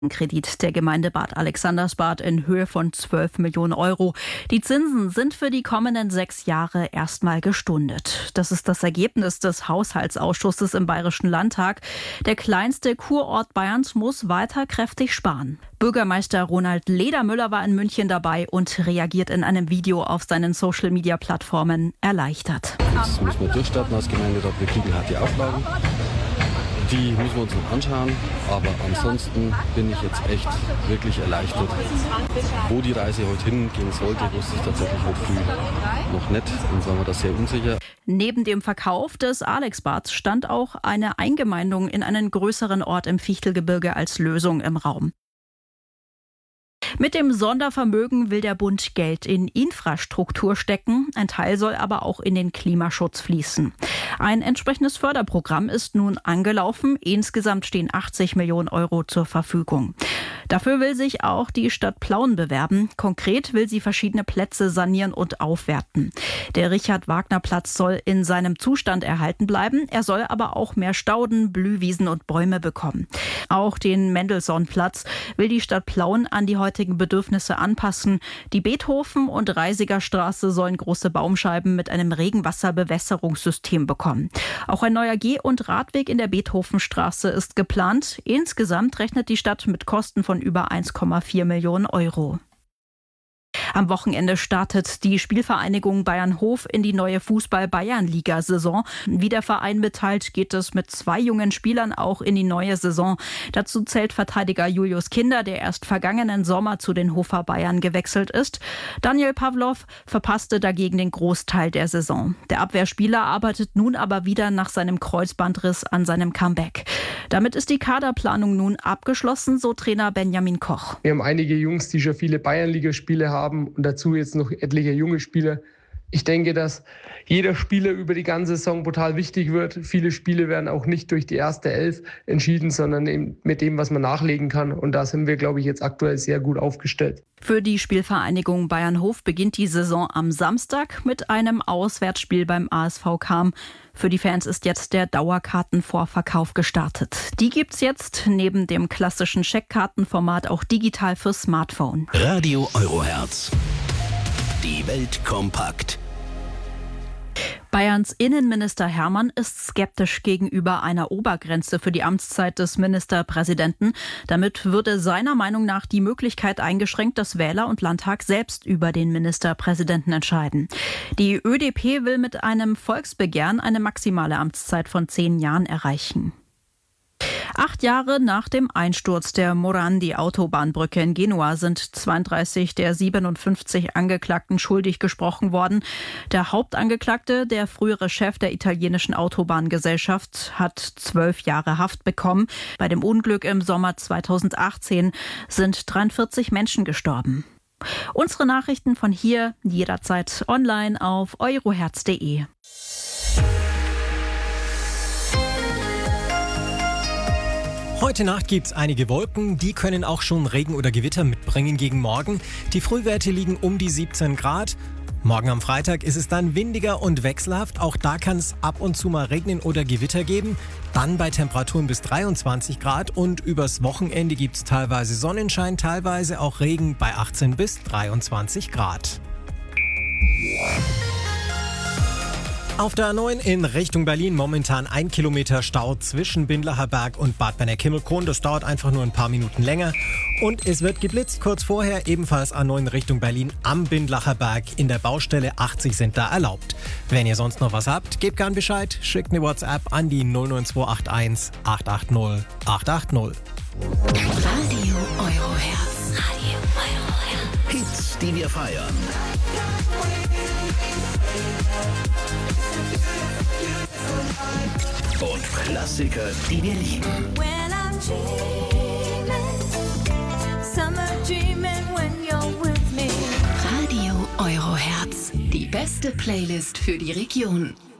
Kredit der Gemeinde Bad Alexandersbad in Höhe von 12 Millionen Euro. Die Zinsen sind für die kommenden 6 Jahre erstmal gestundet. Das ist das Ergebnis des Haushaltsausschusses im Bayerischen Landtag. Der kleinste Kurort Bayerns muss weiter kräftig sparen. Bürgermeister Ronald Ledermüller war in München dabei und reagiert in einem Video auf seinen Social-Media-Plattformen erleichtert. Jetzt müssen wir durchstarten als Gemeinde, wir kriegen harte Auflagen. Die müssen wir uns noch anschauen, aber ansonsten bin ich jetzt echt wirklich erleichtert. Wo die Reise heute hingehen sollte, wusste ich tatsächlich heute früh noch nicht und waren wir da sehr unsicher. Neben dem Verkauf des Alexbads stand auch eine Eingemeindung in einen größeren Ort im Fichtelgebirge als Lösung im Raum. Mit dem Sondervermögen will der Bund Geld in Infrastruktur stecken. Ein Teil soll aber auch in den Klimaschutz fließen. Ein entsprechendes Förderprogramm ist nun angelaufen. Insgesamt stehen 80 Millionen Euro zur Verfügung. Dafür will sich auch die Stadt Plauen bewerben. Konkret will sie verschiedene Plätze sanieren und aufwerten. Der Richard-Wagner-Platz soll in seinem Zustand erhalten bleiben. Er soll aber auch mehr Stauden, Blühwiesen und Bäume bekommen. Auch den Mendelssohn-Platz will die Stadt Plauen an die heutigen Bedürfnisse anpassen. Die Beethoven- und Reisiger Straße sollen große Baumscheiben mit einem Regenwasserbewässerungssystem bekommen. Auch ein neuer Geh- und Radweg in der Beethovenstraße ist geplant. Insgesamt rechnet die Stadt mit Kosten von über 1,4 Millionen Euro. Am Wochenende startet die Spielvereinigung Bayernhof in die neue Fußball-Bayernliga-Saison. Wie der Verein mitteilt, geht es mit 2 jungen Spielern auch in die neue Saison. Dazu zählt Verteidiger Julius Kinder, der erst vergangenen Sommer zu den Hofer Bayern gewechselt ist. Daniel Pawlow verpasste dagegen den Großteil der Saison. Der Abwehrspieler arbeitet nun aber wieder nach seinem Kreuzbandriss an seinem Comeback. Damit ist die Kaderplanung nun abgeschlossen, so Trainer Benjamin Koch. Wir haben einige Jungs, die schon viele Bayernligaspiele haben und dazu jetzt noch etliche junge Spieler. Ich denke, dass jeder Spieler über die ganze Saison brutal wichtig wird. Viele Spiele werden auch nicht durch die erste Elf entschieden, sondern eben mit dem, was man nachlegen kann. Und da sind wir, glaube ich, jetzt aktuell sehr gut aufgestellt. Für die Spielvereinigung Bayernhof beginnt die Saison am Samstag mit einem Auswärtsspiel beim ASV Cham. Für die Fans ist jetzt der Dauerkartenvorverkauf gestartet. Die gibt's jetzt neben dem klassischen Scheckkartenformat auch digital fürs Smartphone. Radio Eurohertz. Die Welt kompakt. Bayerns Innenminister Hermann ist skeptisch gegenüber einer Obergrenze für die Amtszeit des Ministerpräsidenten. Damit würde seiner Meinung nach die Möglichkeit eingeschränkt, dass Wähler und Landtag selbst über den Ministerpräsidenten entscheiden. Die ÖDP will mit einem Volksbegehren eine maximale Amtszeit von 10 Jahren erreichen. 8 Jahre nach dem Einsturz der Morandi-Autobahnbrücke in Genua sind 32 der 57 Angeklagten schuldig gesprochen worden. Der Hauptangeklagte, der frühere Chef der italienischen Autobahngesellschaft, hat 12 Jahre Haft bekommen. Bei dem Unglück im Sommer 2018 sind 43 Menschen gestorben. Unsere Nachrichten von hier jederzeit online auf eurohertz.de. Heute Nacht gibt's einige Wolken, die können auch schon Regen oder Gewitter mitbringen gegen morgen. Die Frühwerte liegen um die 17 Grad. Morgen am Freitag ist es dann windiger und wechselhaft. Auch da kann es ab und zu mal regnen oder Gewitter geben. Dann bei Temperaturen bis 23 Grad und übers Wochenende gibt's teilweise Sonnenschein, teilweise auch Regen bei 18 bis 23 Grad. Auf der A9 in Richtung Berlin momentan 1 Kilometer Stau zwischen Bindlacher Berg und Bad Berneck-Himmelkron. Das dauert einfach nur ein paar Minuten länger. Und es wird geblitzt. Kurz vorher ebenfalls A9 Richtung Berlin am Bindlacher Berg. In der Baustelle 80 sind da erlaubt. Wenn ihr sonst noch was habt, gebt gern Bescheid. Schickt eine WhatsApp an die 09281 880 880. Radio Eurohertz. Radio Eurohertz. Hits, die wir feiern. Und Klassiker, die wir lieben. Radio Eurohertz. Die beste Playlist für die Region.